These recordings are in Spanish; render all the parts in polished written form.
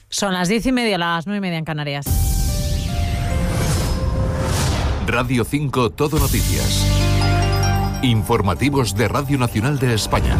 Son las 10:30, las 9:30 en Canarias. Radio 5 Todo Noticias. Informativos de Radio Nacional de España.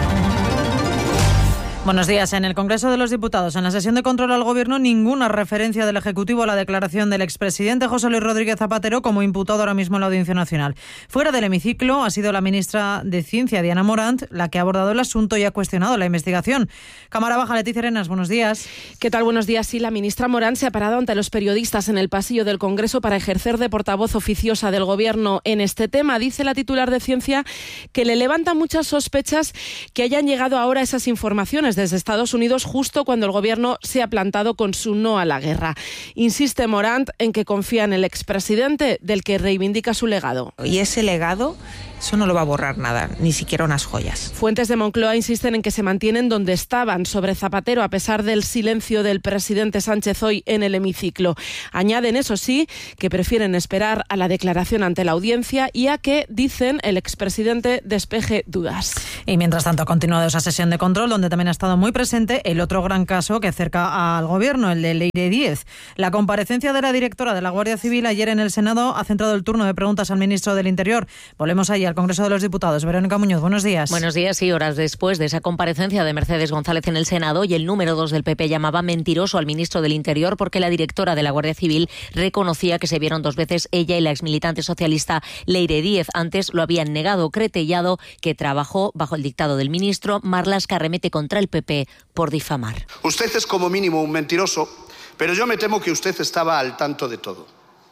Buenos días. En el Congreso de los Diputados, en la sesión de control al Gobierno, ninguna referencia del Ejecutivo a la declaración del expresidente José Luis Rodríguez Zapatero como imputado ahora mismo en la Audiencia Nacional. Fuera del hemiciclo ha sido la ministra de Ciencia, Diana Morant, la que ha abordado el asunto y ha cuestionado la investigación. Cámara Baja, Leticia Arenas, buenos días. ¿Qué tal? Buenos días. Sí, la ministra Morant se ha parado ante los periodistas en el pasillo del Congreso para ejercer de portavoz oficiosa del Gobierno en este tema. Dice la titular de Ciencia que le levanta muchas sospechas que hayan llegado ahora esas informaciones desde Estados Unidos justo cuando el Gobierno se ha plantado con su no a la guerra. Insiste Morant en que confía en el expresidente, del que reivindica su legado. Y ese legado, eso no lo va a borrar nada, ni siquiera unas joyas. Fuentes de Moncloa insisten en que se mantienen donde estaban sobre Zapatero a pesar del silencio del presidente Sánchez hoy en el hemiciclo. Añaden, eso sí, que prefieren esperar a la declaración ante la audiencia y a que, dicen, el expresidente despeje dudas. Y mientras tanto ha continuado esa sesión de control donde también ha estado muy presente el otro gran caso que acerca al Gobierno, el de Leire Díez. La comparecencia de la directora de la Guardia Civil ayer en el Senado ha centrado el turno de preguntas al ministro del Interior. Volvemos ahí al Congreso de los Diputados. Verónica Muñoz, buenos días. Buenos días, y horas después de esa comparecencia de Mercedes González en el Senado, y el número 2 del PP llamaba mentiroso al ministro del Interior porque la directora de la Guardia Civil reconocía que se vieron 2 veces ella y la exmilitante socialista Leire Díez. Antes lo habían negado, cretellado que trabajó bajo el dictado del ministro. Marlaska arremete contra el PP por difamar. Usted es como mínimo un mentiroso, pero yo me temo que usted estaba al tanto de todo.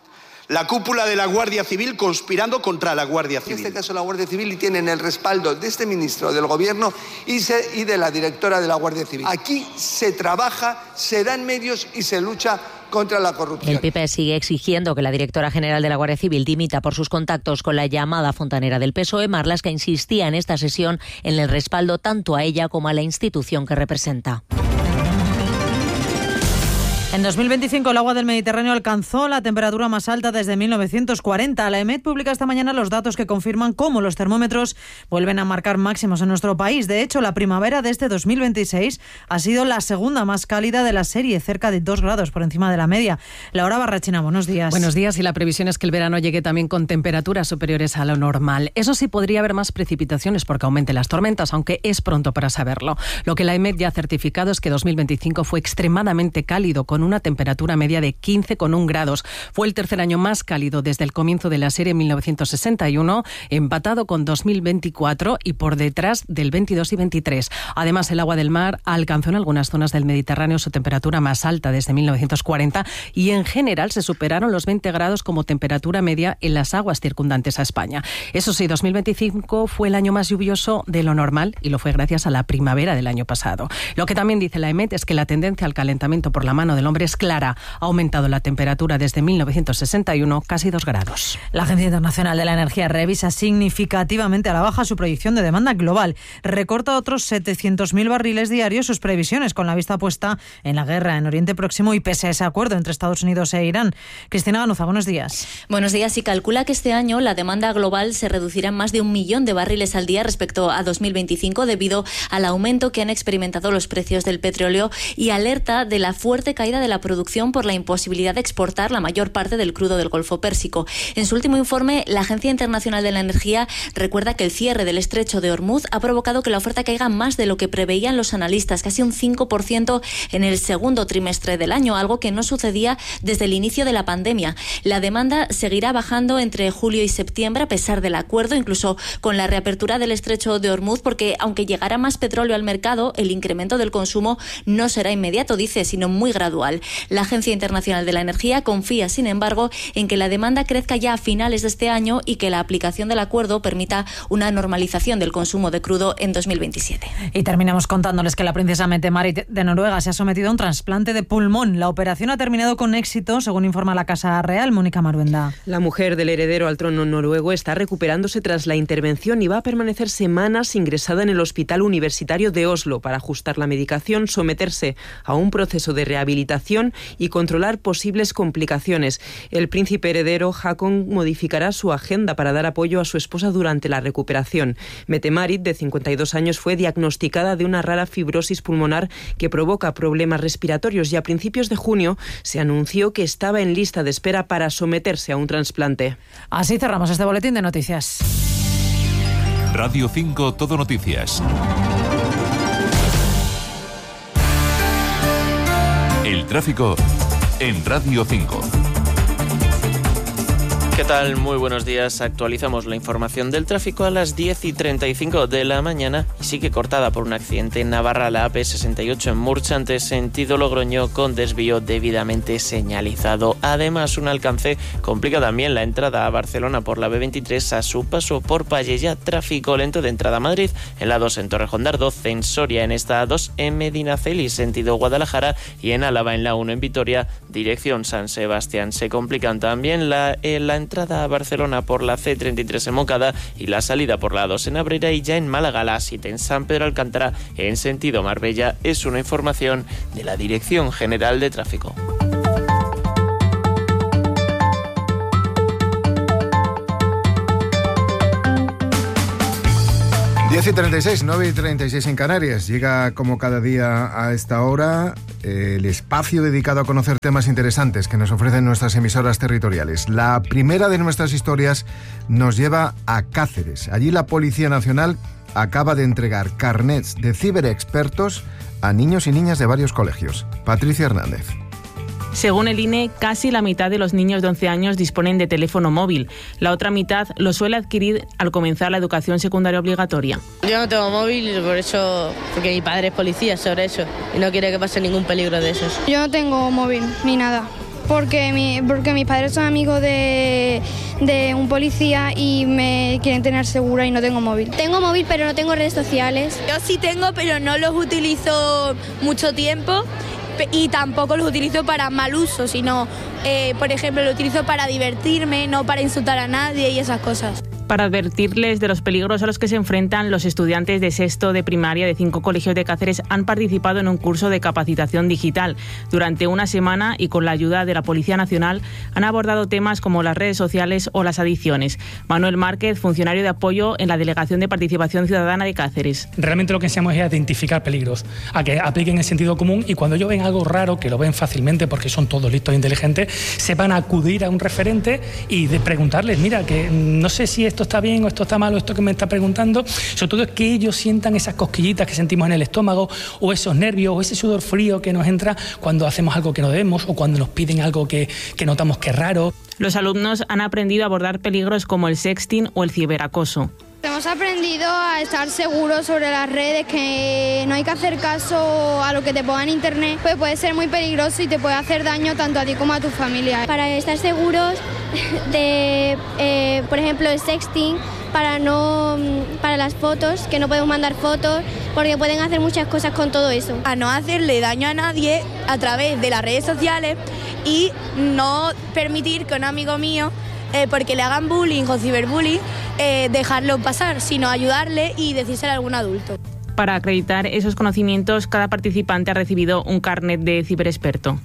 La cúpula de la Guardia Civil conspirando contra la Guardia Civil. En este caso la Guardia Civil, y tienen el respaldo de este ministro del Gobierno y de la directora de la Guardia Civil. Aquí se trabaja, se dan medios y se lucha contra la corrupción. El PP sigue exigiendo que la directora general de la Guardia Civil dimita por sus contactos con la llamada fontanera del PSOE. Marlaska insistía en esta sesión en el respaldo tanto a ella como a la institución que representa. En 2025 el agua del Mediterráneo alcanzó la temperatura más alta desde 1940. La EMET publica esta mañana los datos que confirman cómo los termómetros vuelven a marcar máximos en nuestro país. De hecho, la primavera de este 2026 ha sido la segunda más cálida de la serie, cerca de 2 grados por encima de la media. Laura Barrachina, buenos días. Buenos días, y la previsión es que el verano llegue también con temperaturas superiores a lo normal. Eso sí, podría haber más precipitaciones porque aumenten las tormentas, aunque es pronto para saberlo. Lo que la EMET ya ha certificado es que 2025 fue extremadamente cálido, con una temperatura media de 15,1 grados. Fue el tercer año más cálido desde el comienzo de la serie en 1961, empatado con 2024 y por detrás del 22 y 23. Además, el agua del mar alcanzó en algunas zonas del Mediterráneo su temperatura más alta desde 1940 y en general se superaron los 20 grados como temperatura media en las aguas circundantes a España. Eso sí, 2025 fue el año más lluvioso de lo normal y lo fue gracias a la primavera del año pasado. Lo que también dice la EMET es que la tendencia al calentamiento por la mano del hombre es clara. Ha aumentado la temperatura desde 1961 casi 2 grados. La Agencia Internacional de la Energía revisa significativamente a la baja su proyección de demanda global. Recorta otros 700.000 barriles diarios sus previsiones, con la vista puesta en la guerra en Oriente Próximo y pese a ese acuerdo entre Estados Unidos e Irán. Cristina Ganuza, buenos días. Buenos días. Y calcula que este año la demanda global se reducirá en más de 1 millón de barriles al día respecto a 2025 debido al aumento que han experimentado los precios del petróleo, y alerta de la fuerte caída de la producción por la imposibilidad de exportar la mayor parte del crudo del Golfo Pérsico. En su último informe, la Agencia Internacional de la Energía recuerda que el cierre del estrecho de Hormuz ha provocado que la oferta caiga más de lo que preveían los analistas, casi un 5% en el segundo trimestre del año, algo que no sucedía desde el inicio de la pandemia. La demanda seguirá bajando entre julio y septiembre a pesar del acuerdo, incluso con la reapertura del estrecho de Hormuz, porque aunque llegará más petróleo al mercado, el incremento del consumo no será inmediato, dice, sino muy gradual. La Agencia Internacional de la Energía confía, sin embargo, en que la demanda crezca ya a finales de este año y que la aplicación del acuerdo permita una normalización del consumo de crudo en 2027. Y terminamos contándoles que la princesa Mette-Marit de Noruega se ha sometido a un trasplante de pulmón. La operación ha terminado con éxito, según informa la Casa Real. Mónica Maruenda. La mujer del heredero al trono noruego está recuperándose tras la intervención y va a permanecer semanas ingresada en el Hospital Universitario de Oslo para ajustar la medicación, someterse a un proceso de rehabilitación medicación y controlar posibles complicaciones. El príncipe heredero Haakon modificará su agenda para dar apoyo a su esposa durante la recuperación. Mette-Marit, de 52 años, fue diagnosticada de una rara fibrosis pulmonar que provoca problemas respiratorios y a principios de junio se anunció que estaba en lista de espera para someterse a un trasplante. Así cerramos este boletín de noticias. Radio 5 Todo Noticias. El tráfico en Radio 5. ¿Qué tal? Muy buenos días. Actualizamos la información del tráfico a las 10:35 de la mañana y sigue cortada por un accidente en Navarra, la AP68 en Murchante, sentido Logroño, con desvío debidamente señalizado. Además, un alcance complica también la entrada a Barcelona por la B23 a su paso por Pallejà. Tráfico lento de entrada a Madrid en la 2 en Torrejón de Ardoz, en Soria en esta A2 en Medinaceli, sentido Guadalajara, y en Álava en la 1 en Vitoria, dirección San Sebastián. Se complican también la entrada a Barcelona por la C33 en Moncada y la salida por la 2 en Abrera, y ya en Málaga la 7 en San Pedro Alcántara en sentido Marbella. Es una información de la Dirección General de Tráfico. y 36, 9:36 en Canarias. Llega como cada día a esta hora el espacio dedicado a conocer temas interesantes que nos ofrecen nuestras emisoras territoriales. La primera de nuestras historias nos lleva a Cáceres. Allí la Policía Nacional acaba de entregar carnets de ciberexpertos a niños y niñas de varios colegios. Patricia Hernández. Según el INE, casi la mitad de los niños de 11 años disponen de teléfono móvil. La otra mitad lo suele adquirir al comenzar la educación secundaria obligatoria. Yo no tengo móvil, porque mi padre es policía sobre eso y no quiere que pase ningún peligro de esos. Yo no tengo móvil ni nada. Porque mis padres son amigos de un policía y me quieren tener segura y no tengo móvil. Tengo móvil pero no tengo redes sociales. Yo sí tengo, pero no los utilizo mucho tiempo y tampoco los utilizo para mal uso, sino, por ejemplo, lo utilizo para divertirme, no para insultar a nadie y esas cosas. Para advertirles de los peligros a los que se enfrentan, los estudiantes de sexto de primaria de 5 colegios de Cáceres han participado en un curso de capacitación digital. Durante una semana y con la ayuda de la Policía Nacional han abordado temas como las redes sociales o las adicciones. Manuel Márquez, funcionario de apoyo en la Delegación de Participación Ciudadana de Cáceres. Realmente lo que enseñamos es a identificar peligros, a que apliquen el sentido común y cuando ellos ven algo raro, que lo ven fácilmente porque son todos listos e inteligentes, sepan acudir a un referente y de preguntarles, mira, que no sé si esto está bien o esto está mal o esto que me está preguntando. Sobre todo es que ellos sientan esas cosquillitas que sentimos en el estómago o esos nervios o ese sudor frío que nos entra cuando hacemos algo que no debemos o cuando nos piden algo que notamos que es raro. Los alumnos han aprendido a abordar peligros como el sexting o el ciberacoso. Hemos aprendido a estar seguros sobre las redes, que no hay que hacer caso a lo que te ponga en internet, pues puede ser muy peligroso y te puede hacer daño tanto a ti como a tu familia. Para estar seguros de, por ejemplo, el sexting, para las fotos, que no podemos mandar fotos, porque pueden hacer muchas cosas con todo eso. A no hacerle daño a nadie a través de las redes sociales y no permitir que un amigo mío, porque le hagan bullying o ciberbullying, dejarlo pasar, sino ayudarle y decírselo a algún adulto. Para acreditar esos conocimientos, cada participante ha recibido un carnet de ciberexperto.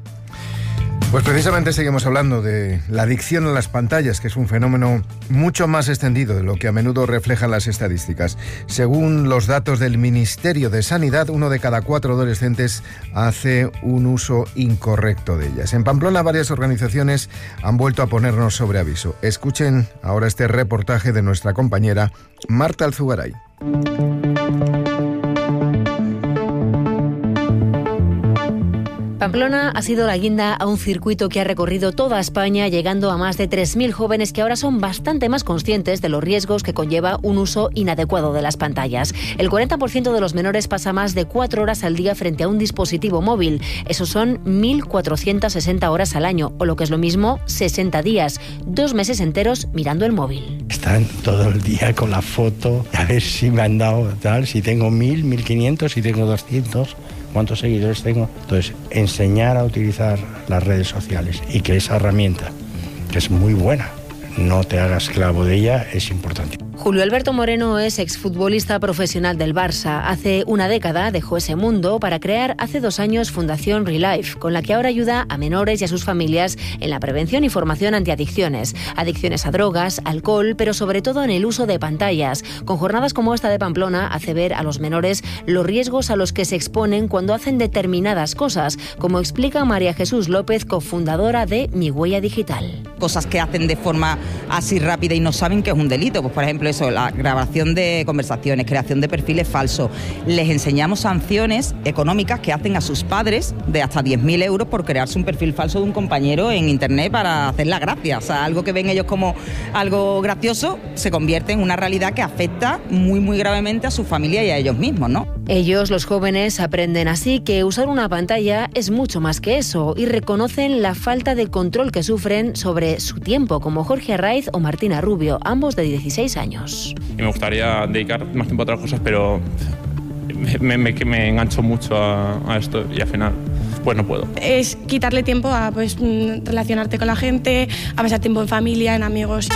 Pues precisamente seguimos hablando de la adicción a las pantallas, que es un fenómeno mucho más extendido de lo que a menudo reflejan las estadísticas. Según los datos del Ministerio de Sanidad, 1 de cada 4 adolescentes hace un uso incorrecto de ellas. En Pamplona, varias organizaciones han vuelto a ponernos sobre aviso. Escuchen ahora este reportaje de nuestra compañera Marta Alzugaray. Pamplona ha sido la guinda a un circuito que ha recorrido toda España, llegando a más de 3.000 jóvenes que ahora son bastante más conscientes de los riesgos que conlleva un uso inadecuado de las pantallas. El 40% de los menores pasa más de 4 horas al día frente a un dispositivo móvil. Eso son 1.460 horas al año, o lo que es lo mismo, 60 días, 2 meses enteros mirando el móvil. Están todo el día con la foto, a ver si me han dado tal, si tengo 1.000, 1.500, si tengo 200... cuántos seguidores tengo. Entonces, enseñar a utilizar las redes sociales y que esa herramienta, que es muy buena, no te hagas esclavo de ella, es importante. Julio Alberto Moreno es exfutbolista profesional del Barça. Hace una década dejó ese mundo para crear hace 2 años Fundación Relife, con la que ahora ayuda a menores y a sus familias en la prevención y formación antiadicciones. Adicciones a drogas, alcohol, pero sobre todo en el uso de pantallas. Con jornadas como esta de Pamplona hace ver a los menores los riesgos a los que se exponen cuando hacen determinadas cosas, como explica María Jesús López, cofundadora de Mi Huella Digital. Cosas que hacen de forma así rápida y no saben que es un delito, pues por ejemplo eso, la grabación de conversaciones, creación de perfiles falsos. Les enseñamos sanciones económicas que hacen a sus padres de hasta 10.000 euros por crearse un perfil falso de un compañero en internet para hacer la gracia. O sea, algo que ven ellos como algo gracioso se convierte en una realidad que afecta muy, muy gravemente a su familia y a ellos mismos, ¿no? Ellos, los jóvenes, aprenden así que usar una pantalla es mucho más que eso y reconocen la falta de control que sufren sobre su tiempo, como Jorge Arraiz o Martina Rubio, ambos de 16 años. Y me gustaría dedicar más tiempo a otras cosas, pero me engancho mucho a esto y al final pues no puedo. Es quitarle tiempo a relacionarte con la gente, a pasar tiempo en familia, en amigos.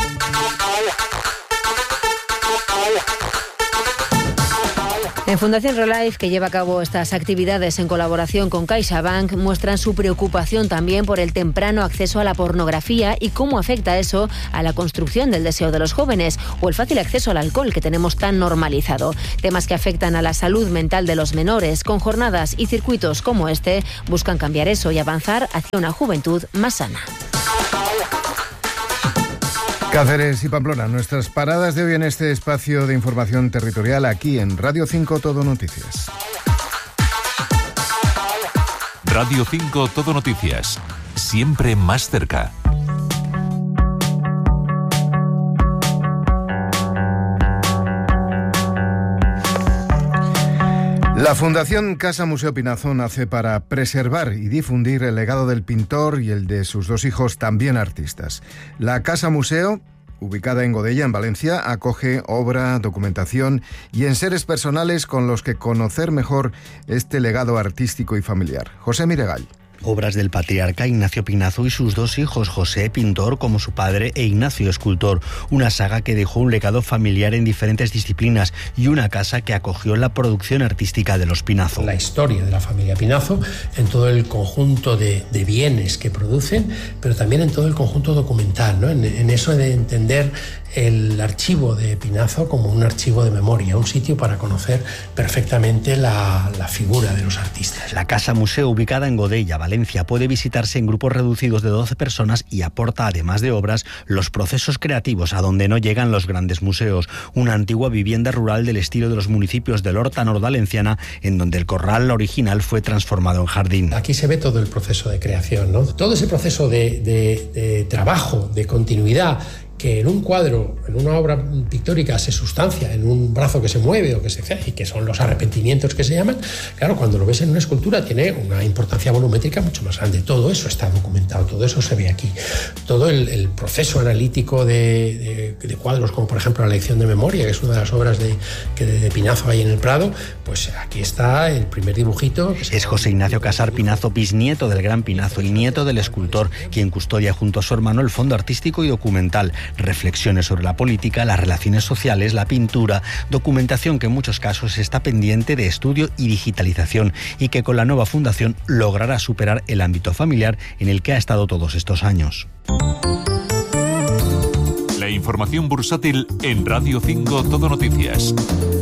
En Fundación Relife, que lleva a cabo estas actividades en colaboración con CaixaBank, muestran su preocupación también por el temprano acceso a la pornografía y cómo afecta eso a la construcción del deseo de los jóvenes o el fácil acceso al alcohol que tenemos tan normalizado. Temas que afectan a la salud mental de los menores. Con jornadas y circuitos como este, buscan cambiar eso y avanzar hacia una juventud más sana. Cáceres y Pamplona, nuestras paradas de hoy en este espacio de información territorial aquí en Radio 5 Todo Noticias. Radio 5 Todo Noticias, siempre más cerca. La Fundación Casa Museo Pinazo nace para preservar y difundir el legado del pintor y el de sus 2 hijos, también artistas. La Casa Museo, ubicada en Godella, en Valencia, acoge obra, documentación y enseres personales con los que conocer mejor este legado artístico y familiar. José Miregall. Obras del patriarca Ignacio Pinazo y sus 2 hijos, José, pintor como su padre, e Ignacio, escultor. Una saga que dejó un legado familiar en diferentes disciplinas y una casa que acogió la producción artística de los Pinazo. La historia de la familia Pinazo en todo el conjunto de bienes que producen, pero también en todo el conjunto documental, ¿no? En eso de entender el archivo de Pinazo como un archivo de memoria, un sitio para conocer perfectamente la figura de los artistas. La Casa Museo, ubicada en Godella, Valencia, puede visitarse en grupos reducidos de 12 personas y aporta, además de obras, los procesos creativos a donde no llegan los grandes museos. Una antigua vivienda rural del estilo de los municipios de Horta nordvalenciana, en donde el corral original fue transformado en jardín. Aquí se ve todo el proceso de creación, ¿no? Todo ese proceso de trabajo, de continuidad, que en un cuadro, en una obra pictórica se sustancia en un brazo que se mueve o que se y que son los arrepentimientos que se llaman, claro, cuando lo ves en una escultura tiene una importancia volumétrica mucho más grande. Todo eso está documentado, todo eso se ve aquí. Todo el proceso analítico de cuadros, como por ejemplo la lección de memoria, que es una de las obras de Pinazo ahí en el Prado, pues aquí está el primer dibujito. Es José Ignacio Casar Pinazo, bisnieto del gran Pinazo y nieto del escultor, quien custodia junto a su hermano el fondo artístico y documental. Reflexiones sobre la política, las relaciones sociales, la pintura, documentación que en muchos casos está pendiente de estudio y digitalización y que con la nueva fundación logrará superar el ámbito familiar en el que ha estado todos estos años. La información bursátil en Radio 5 Todo Noticias.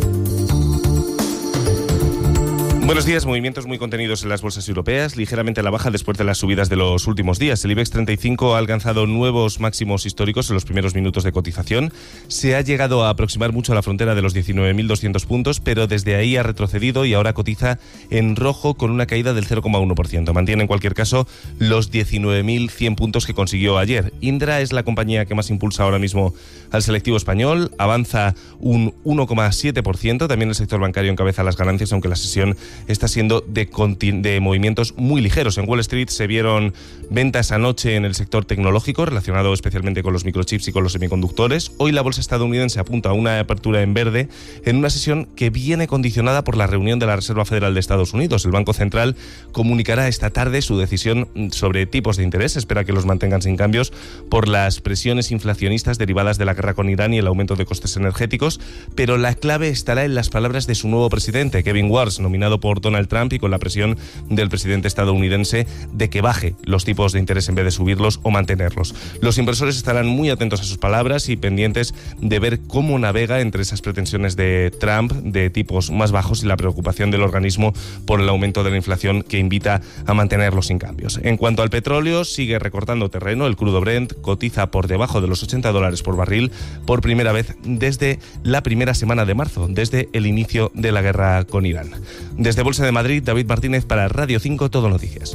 Buenos días. Movimientos muy contenidos en las bolsas europeas, ligeramente a la baja después de las subidas de los últimos días. El IBEX 35 ha alcanzado nuevos máximos históricos en los primeros minutos de cotización. Se ha llegado a aproximar mucho a la frontera de los 19.200 puntos, pero desde ahí ha retrocedido y ahora cotiza en rojo con una caída del 0,1%. Mantiene en cualquier caso los 19.100 puntos que consiguió ayer. Indra es la compañía que más impulsa ahora mismo al selectivo español. Avanza un 1,7%. También el sector bancario encabeza las ganancias, aunque la sesión está siendo de movimientos muy ligeros. En Wall Street se vieron ventas anoche en el sector tecnológico, relacionado especialmente con los microchips y con los semiconductores. Hoy la bolsa estadounidense apunta a una apertura en verde en una sesión que viene condicionada por la reunión de la Reserva Federal de Estados Unidos. El Banco Central comunicará esta tarde su decisión sobre tipos de interés. Espera que los mantengan sin cambios por las presiones inflacionistas derivadas de la guerra con Irán y el aumento de costes energéticos, pero la clave estará en las palabras de su nuevo presidente, Kevin Warsh, nominado por Donald Trump, y con la presión del presidente estadounidense de que baje los tipos de interés en vez de subirlos o mantenerlos. Los inversores estarán muy atentos a sus palabras y pendientes de ver cómo navega entre esas pretensiones de Trump de tipos más bajos y la preocupación del organismo por el aumento de la inflación que invita a mantenerlos sin cambios. En cuanto al petróleo, sigue recortando terreno. El crudo Brent cotiza por debajo de los $80 por barril por primera vez desde la primera semana de marzo, desde el inicio de la guerra con Irán. Desde Bolsa de Madrid, David Martínez para Radio 5 Todo Noticias.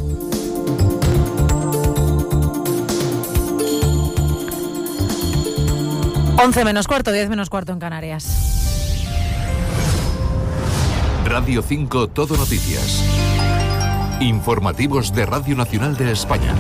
Once menos cuarto, 10 menos cuarto en Canarias. Radio 5 Todo Noticias. Informativos de Radio Nacional de España.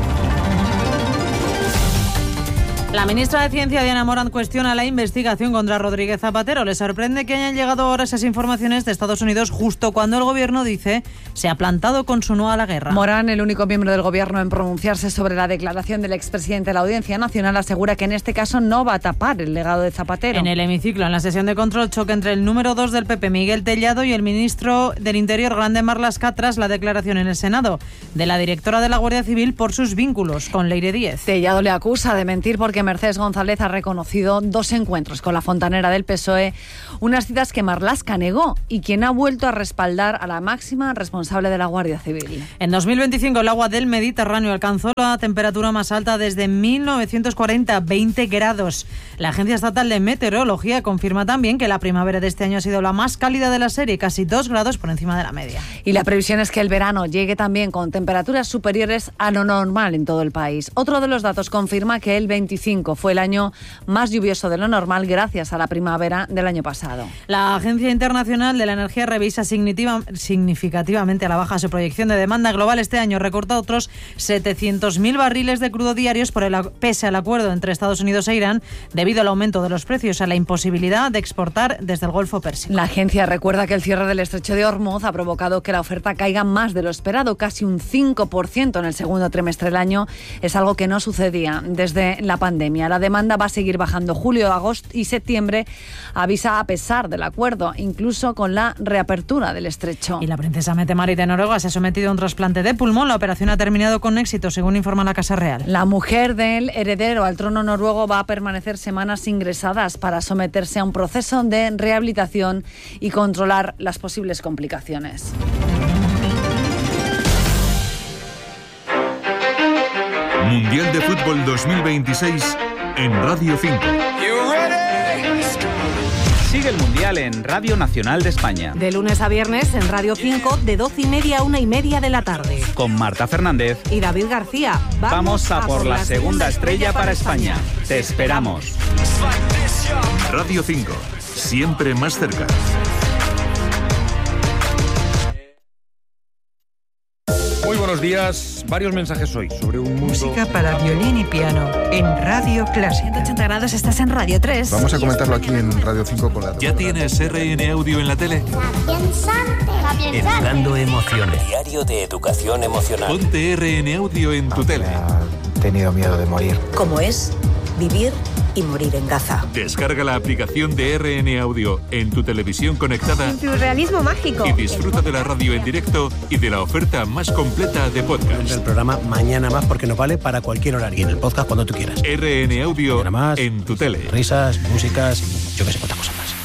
La ministra de Ciencia, Diana Morant, cuestiona la investigación contra Rodríguez Zapatero. Le sorprende que hayan llegado ahora esas informaciones de Estados Unidos justo cuando el gobierno dice se ha plantado con su no a la guerra. Morant, el único miembro del gobierno en pronunciarse sobre la declaración del expresidente de la Audiencia Nacional, asegura que en este caso no va a tapar el legado de Zapatero. En el hemiciclo, en la sesión de control, choque entre el número 2 del PP, Miguel Tellado, y el ministro del Interior, Grande Marlaska, tras la declaración en el Senado de la directora de la Guardia Civil por sus vínculos con Leire Díez. Tellado le acusa de mentir porque Mercedes González ha reconocido 2 encuentros con la fontanera del PSOE, unas citas que Marlaska negó y quien ha vuelto a respaldar a la máxima responsable de la Guardia Civil. En 2025 el agua del Mediterráneo alcanzó la temperatura más alta desde 1940, 20 grados. La Agencia Estatal de Meteorología confirma también que la primavera de este año ha sido la más cálida de la serie, casi 2 grados por encima de la media. Y la previsión es que el verano llegue también con temperaturas superiores a lo normal en todo el país. Otro de los datos confirma que el 25 fue el año más lluvioso de lo normal gracias a la primavera del año pasado. La Agencia Internacional de la Energía revisa significativamente a la baja su proyección de demanda global este año. Recorta otros 700.000 barriles de crudo diarios pese al acuerdo entre Estados Unidos e Irán debido al aumento de los precios a la imposibilidad de exportar desde el Golfo Pérsico. La agencia recuerda que el cierre del estrecho de Hormuz ha provocado que la oferta caiga más de lo esperado, casi un 5% en el segundo trimestre del año. Es algo que no sucedía desde la pandemia. La demanda va a seguir bajando. Julio, agosto y septiembre avisa a pesar del acuerdo, incluso con la reapertura del estrecho. Y la princesa Mette-Marit de Noruega se ha sometido a un trasplante de pulmón. La operación ha terminado con éxito, según informa la Casa Real. La mujer del heredero al trono noruego va a permanecer semanas ingresadas para someterse a un proceso de rehabilitación y controlar las posibles complicaciones. Mundial de Fútbol 2026 en Radio 5. Sigue el Mundial en Radio Nacional de España. De lunes a viernes en Radio 5, de 12:30 a 1:30 de la tarde. Con Marta Fernández y David García. Vamos a por la segunda estrella para España. Te esperamos. Radio 5, siempre más cerca. Muy buenos días. Varios mensajes hoy sobre un mundo... Música para violín y piano en Radio Clásica. 180 grados, estás en Radio 3. Vamos a comentarlo aquí en Radio 5 con la... ¿Ya tienes RN Audio en la tele? Educando emociones. Diario de educación emocional. Ponte RN Audio en tu tele. He tenido miedo de morir. ¿Cómo es vivir y morir en Gaza? Descarga la aplicación de RN Audio en tu televisión conectada. En tu realismo mágico. Y disfruta de la radio en directo y de la oferta más completa de podcast. El programa Mañana Más porque nos vale para cualquier horario. Y en el podcast cuando tú quieras. RN Audio más, en tu tele. Risas, músicas y yo que sé cuántas cosas más.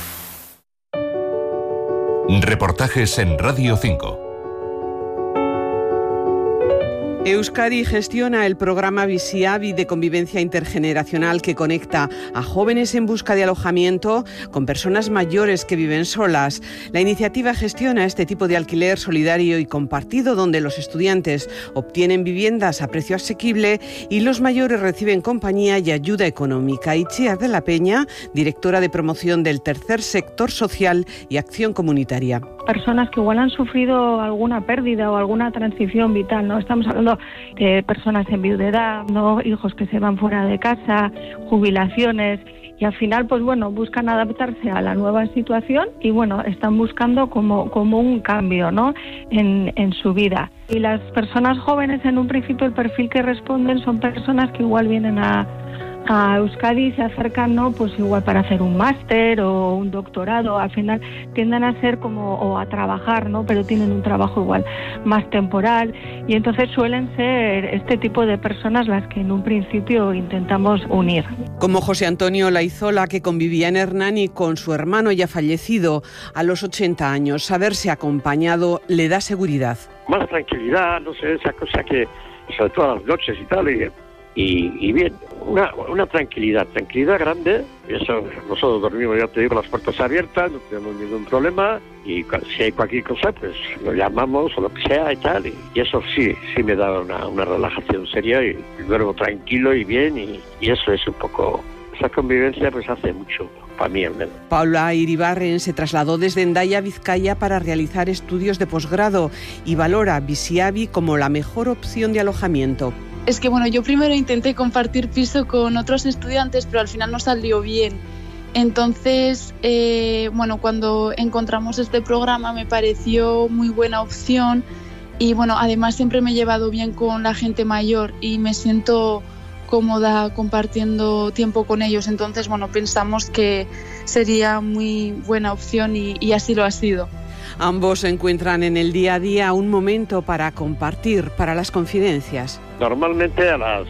Reportajes en Radio 5. Euskadi gestiona el programa Biziabi de convivencia intergeneracional que conecta a jóvenes en busca de alojamiento con personas mayores que viven solas. La iniciativa gestiona este tipo de alquiler solidario y compartido donde los estudiantes obtienen viviendas a precio asequible y los mayores reciben compañía y ayuda económica. Itziar de la Peña, directora de promoción del tercer sector social y acción comunitaria. Personas que igual han sufrido alguna pérdida o alguna transición vital, ¿no? Estamos hablando de personas en viudedad, ¿no? Hijos que se van fuera de casa, jubilaciones, y al final, pues bueno, buscan adaptarse a la nueva situación y bueno, están buscando como un cambio, ¿no? en su vida. Y las personas jóvenes, en un principio, el perfil que responden son personas que igual vienen a Euskadi y se acercan, ¿no? Pues igual para hacer un máster o un doctorado. Al final tienden a ser o a trabajar, ¿no? Pero tienen un trabajo igual más temporal y entonces suelen ser este tipo de personas las que en un principio intentamos unir. Como José Antonio Laizola, que convivía en Hernani con su hermano ya fallecido a los 80 años. Saberse acompañado le da seguridad. Más tranquilidad, no sé, esa cosa que, sobre todo a las noches y tal, y bien, una tranquilidad grande. Eso, nosotros dormimos, ya te digo, las puertas abiertas, no tenemos ningún problema, y si hay cualquier cosa, pues lo llamamos o lo que sea y tal, y eso sí me da una relajación seria y duermo tranquilo y bien, y eso es un poco, esa convivencia pues hace mucho para mí al menos. Paula Iribarren se trasladó desde Hendaya, Vizcaya, para realizar estudios de posgrado y valora Biziabi como la mejor opción de alojamiento. Es que bueno, yo primero intenté compartir piso con otros estudiantes, pero al final no salió bien. Entonces, cuando encontramos este programa me pareció muy buena opción y bueno, además siempre me he llevado bien con la gente mayor y me siento cómoda compartiendo tiempo con ellos. Entonces, bueno, pensamos que sería muy buena opción y así lo ha sido. Ambos encuentran en el día a día un momento para compartir, para las confidencias. Normalmente a las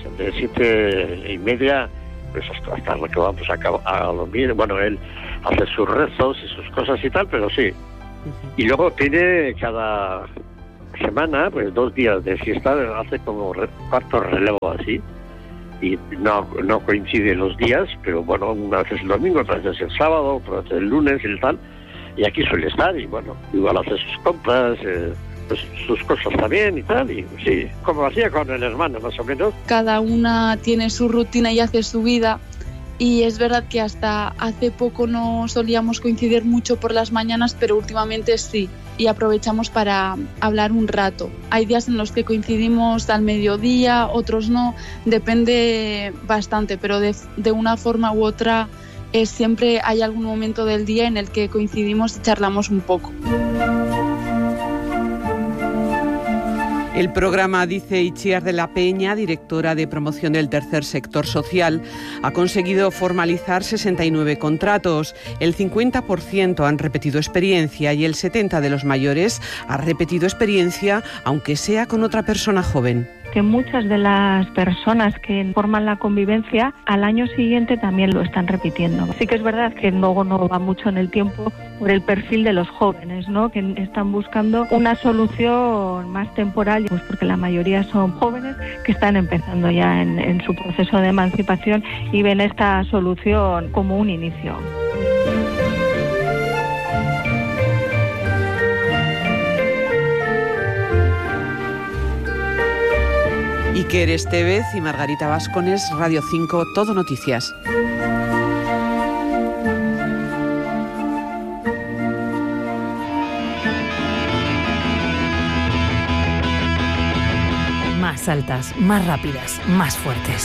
7:30, pues hasta lo que vamos a dormir. Bueno, él hace sus rezos y sus cosas y tal, pero sí. Y luego tiene cada semana, pues 2 días de fiesta, hace como cuarto relevo así. Y no coinciden los días, pero bueno, una vez es el domingo, otra vez es el sábado, otra vez el lunes y el tal. Y aquí suele estar y bueno, igual hace sus compras, pues sus cosas también y tal, y sí, como hacía con el hermano más o menos. Cada una tiene su rutina y hace su vida y es verdad que hasta hace poco no solíamos coincidir mucho por las mañanas, pero últimamente sí, y aprovechamos para hablar un rato. Hay días en los que coincidimos al mediodía, otros no, depende bastante, pero de una forma u otra siempre hay algún momento del día en el que coincidimos y charlamos un poco. El programa, dice Itziar de la Peña, directora de promoción del tercer sector social, ha conseguido formalizar 69 contratos. El 50% han repetido experiencia y el 70% de los mayores ha repetido experiencia, aunque sea con otra persona joven. Que muchas de las personas que forman la convivencia al año siguiente también lo están repitiendo. Sí que es verdad que luego no va mucho en el tiempo por el perfil de los jóvenes, ¿no? Que están buscando una solución más temporal, pues porque la mayoría son jóvenes que están empezando ya en su proceso de emancipación y ven esta solución como un inicio. Iker Estevez y Margarita Vascones, Radio 5, Todo Noticias. Más altas, más rápidas, más fuertes.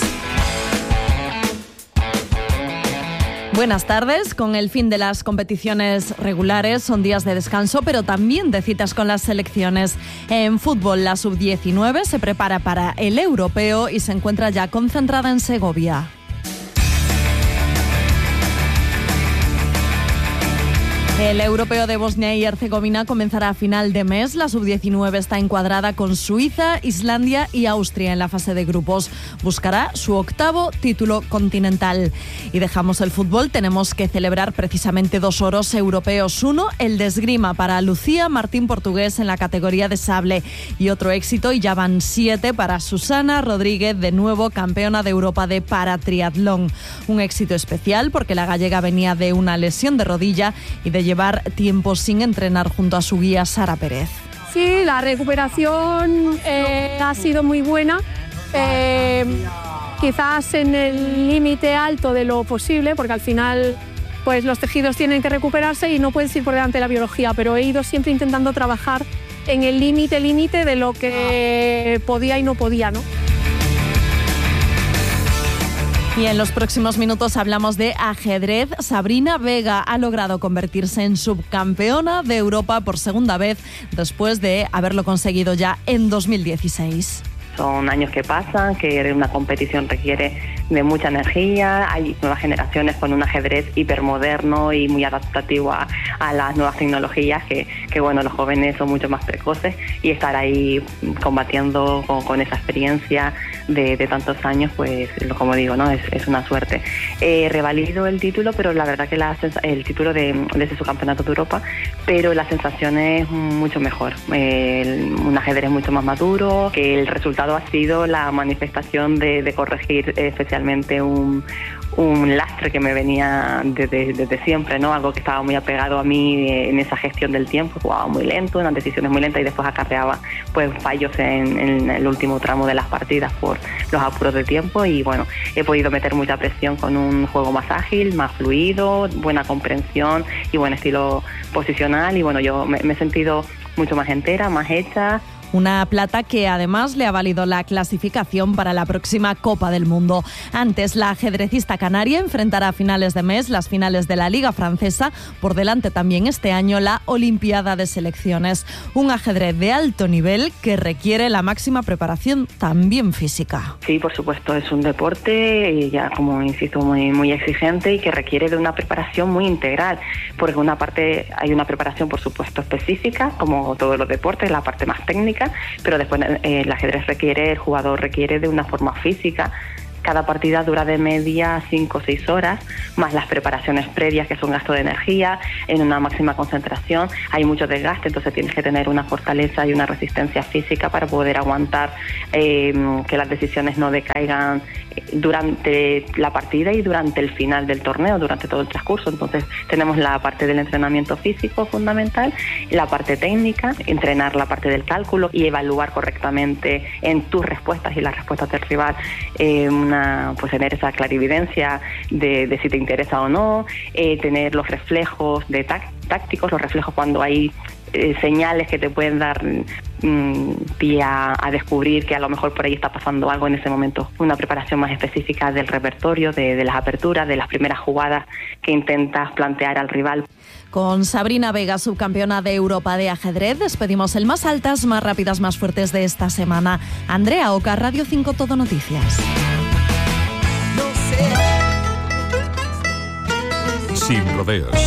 Buenas tardes. Con el fin de las competiciones regulares son días de descanso, pero también de citas con las selecciones. En fútbol, la sub-19 se prepara para el europeo y se encuentra ya concentrada en Segovia. El europeo de Bosnia y Herzegovina comenzará a final de mes. La sub-19 está encuadrada con Suiza, Islandia y Austria en la fase de grupos. Buscará su 8º título continental. Y dejamos el fútbol. Tenemos que celebrar precisamente 2 oros europeos. Uno, el de esgrima para Lucía Martín Portugués en la categoría de sable. Y otro éxito, y ya van 7 para Susana Rodríguez, de nuevo campeona de Europa de paratriatlón. Un éxito especial porque la gallega venía de una lesión de rodilla y de llevar tiempo sin entrenar junto a su guía Sara Pérez. Sí, la recuperación ha sido muy buena, quizás en el límite alto de lo posible, porque al final pues los tejidos tienen que recuperarse y no puedes ir por delante de la biología, pero he ido siempre intentando trabajar en el límite de lo que podía y no podía, ¿no? Y en los próximos minutos hablamos de ajedrez. Sabrina Vega ha logrado convertirse en subcampeona de Europa por segunda vez después de haberlo conseguido ya en 2016. Son años que pasan, que una competición requiere de mucha energía, hay nuevas generaciones con un ajedrez hipermoderno y muy adaptativo a las nuevas tecnologías, que bueno, los jóvenes son mucho más precoces, y estar ahí combatiendo con esa experiencia de tantos años, pues como digo, ¿no? Es una suerte. Revalido el título, pero la verdad que el título de ese subcampeonato de Europa, pero la sensación es mucho mejor. Un ajedrez mucho más maduro, que el resultado ha sido la manifestación de corregir especialmente un lastre que me venía desde siempre, ¿no? Algo que estaba muy apegado a mí en esa gestión del tiempo. Jugaba muy lento, unas decisiones muy lentas, y después acarreaba pues fallos en el último tramo de las partidas por los apuros de tiempo. Y bueno, he podido meter mucha presión con un juego más ágil, más fluido, buena comprensión y buen estilo posicional. Y bueno, yo me he sentido mucho más entera, más hecha. Una plata que además le ha valido la clasificación para la próxima Copa del Mundo. Antes, la ajedrecista canaria enfrentará a finales de mes las finales de la Liga Francesa. Por delante también este año la Olimpiada de Selecciones. Un ajedrez de alto nivel que requiere la máxima preparación, también física. Sí, por supuesto, es un deporte, ya como insisto, muy exigente, y que requiere de una preparación muy integral. Porque una parte hay una preparación, por supuesto, específica, como todos los deportes, la parte más técnica, pero después el ajedrez el jugador requiere de una forma física. Cada partida dura de media 5 o 6 horas, más las preparaciones previas, que es un gasto de energía, en una máxima concentración. Hay mucho desgaste, entonces tienes que tener una fortaleza y una resistencia física para poder aguantar que las decisiones no decaigan durante la partida y durante el final del torneo, durante todo el transcurso. Entonces tenemos la parte del entrenamiento físico fundamental, la parte técnica, entrenar la parte del cálculo y evaluar correctamente en tus respuestas y las respuestas del rival, pues tener esa clarividencia de si te interesa o no, tener los reflejos tácticos, los reflejos cuando hay señales que te pueden dar pie a descubrir que a lo mejor por ahí está pasando algo en ese momento. Una preparación más específica del repertorio, de las aperturas, de las primeras jugadas que intentas plantear al rival. Con Sabrina Vega, subcampeona de Europa de ajedrez, despedimos el más altas, más rápidas, más fuertes de esta semana. Andrea Oca, Radio 5 Todo Noticias. Sin rodeos.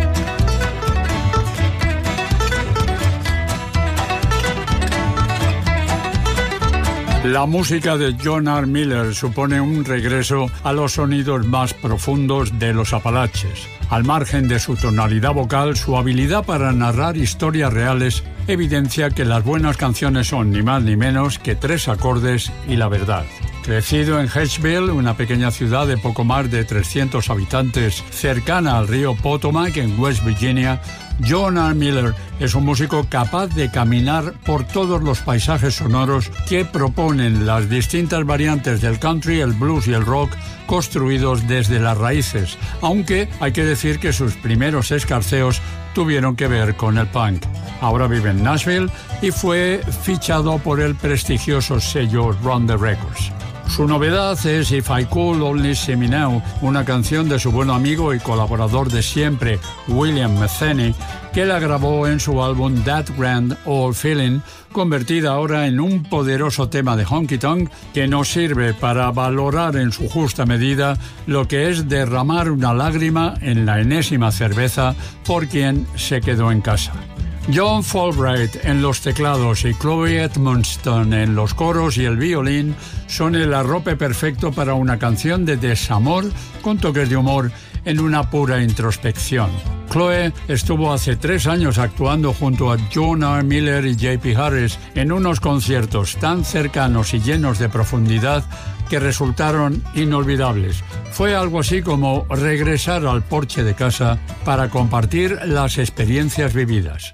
La música de John R. Miller supone un regreso a los sonidos más profundos de los Apalaches. Al margen de su tonalidad vocal, su habilidad para narrar historias reales evidencia que las buenas canciones son ni más ni menos que 3 acordes y la verdad. Crecido en Hedgesville, una pequeña ciudad de poco más de 300 habitantes cercana al río Potomac en West Virginia, John R. Miller es un músico capaz de caminar por todos los paisajes sonoros que proponen las distintas variantes del country, el blues y el rock construidos desde las raíces, aunque hay que decir que sus primeros escarceos tuvieron que ver con el punk. Ahora vive en Nashville y fue fichado por el prestigioso sello Ronda Records. Su novedad es If I Could Only See Me Now, una canción de su buen amigo y colaborador de siempre, William Metheny, que la grabó en su álbum That Grand Old Feeling, convertida ahora en un poderoso tema de honky tonk que nos sirve para valorar en su justa medida lo que es derramar una lágrima en la enésima cerveza por quien se quedó en casa. John Fulbright en los teclados y Chloe Edmonston en los coros y el violín son el arrope perfecto para una canción de desamor con toques de humor en una pura introspección. Chloe estuvo hace 3 años actuando junto a John R. Miller y J.P. Harris en unos conciertos tan cercanos y llenos de profundidad que resultaron inolvidables. Fue algo así como regresar al porche de casa para compartir las experiencias vividas.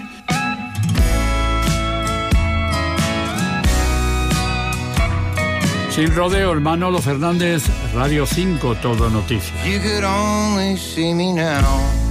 Sin rodeos, Manolo Fernández, Radio 5, Todo Noticias. You could only see me now.